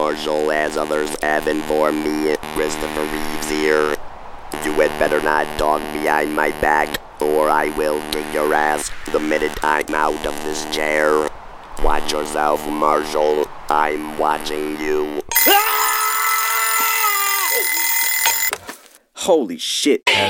Marshall, as others have informed me. Christopher Reeves here. You had better not talk behind my back, or I will kick your ass the minute I'm out of this chair. Watch yourself, Marshall. I'm watching you. Holy shit.